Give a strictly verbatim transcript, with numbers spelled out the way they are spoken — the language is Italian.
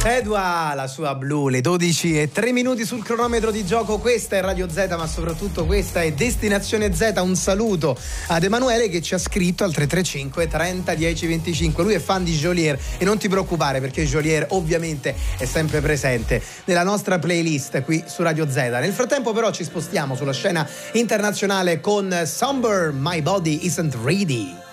Edua, la sua blu, le dodici e tre minuti sul cronometro di gioco. Questa è Radio Z, ma soprattutto questa è Destinazione Z. Un saluto ad Emanuele che ci ha scritto al tre tre cinque trenta dieci venticinque. Lui è fan di Geolier e non ti preoccupare, perché Geolier ovviamente è sempre presente nella nostra playlist qui su Radio Z. Nel frattempo però ci spostiamo sulla scena internazionale con Somber, My Body Isn't Ready.